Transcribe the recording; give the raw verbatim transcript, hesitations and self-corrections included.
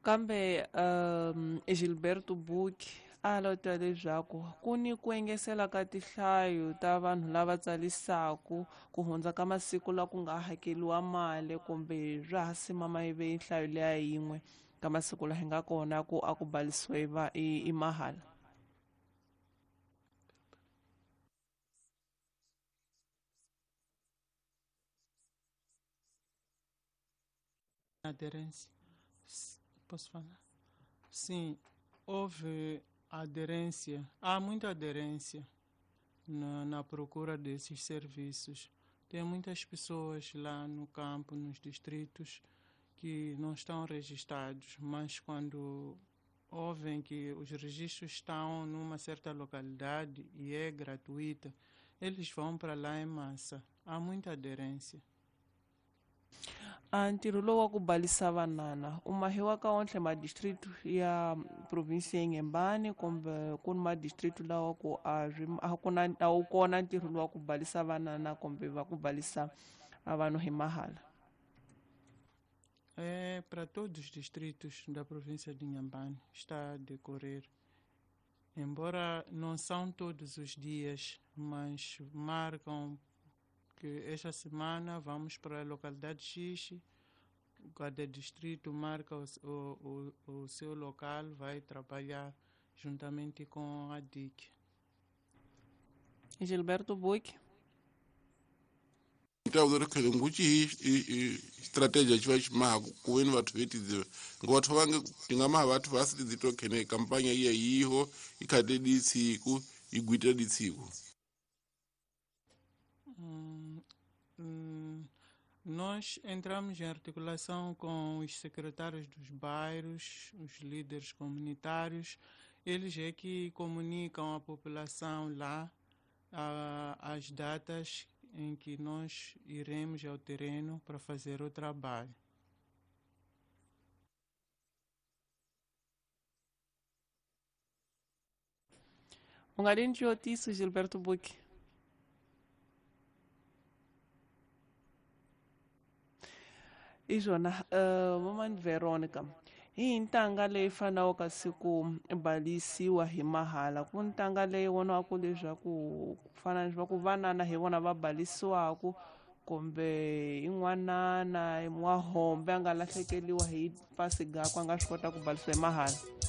Kambe um, Gilberto Buki a lotwa leswaku ku ni ku engesela ka tihlayo ta vanhu lava tsalisaku ku hundza ka masiku la ku nga hakeliwa mali kumbe bya ha simama ive nhlayo leya yin'we ka masiku la hi nga kona ku a ku balisiwa i va i, i mahala. Aderência. S- Posso falar? Sim, houve aderência, há muita aderência na, na procura desses serviços. Tem muitas pessoas lá no campo, nos distritos, que não estão registrados, mas quando ouvem que os registros estão numa certa localidade e é gratuita, eles vão para lá em massa. Há muita aderência. A ntirho lowu wa ku balisa vanana u mahiwa ka ontlhe madistritu ya provinsi ya Nyembani kumbe ku ni madistritu lawa ku a zwi- a ku na a wu kona ntirho lowu wa ku balisa vanana kumbe va ku balisa a vanhu hi mahala. É para todos os distritos da província de Inhambane está a decorrer. Embora não são todos os dias, mas marcam que esta semana vamos para a localidade X, cada distrito marca o, s- o, o, o seu local, vai trabalhar juntamente com a D I C. Gilberto Buki. tauzori khele nguchi hi strategy chiva chimaha kuweni vathu vetidziva ngo vathu vange tingamaha vathu vasiti to khene kampanya iya yiho ikhate ditsiku igwita ditsiku. Hum, hum, nós entramos em articulação com os secretários dos bairros, os líderes comunitários. Eles é que comunicam à população lá ah, as datas em que nós iremos ao terreno para fazer o trabalho. U nga ni ntiyotiso Gilberto Buki. Izona uh, mamani Veronica hi ntanga leyi fanaka siku balisiwa hi mahala ku ntanga leyi vonaku leswaku ku fana na ku vanana hi vona va balisiwaku kumbe i n'wanana i n'wahombe a nga lahlekeliwa hi pasi gakwe a nga swi kota ku balisiwa hi mahala.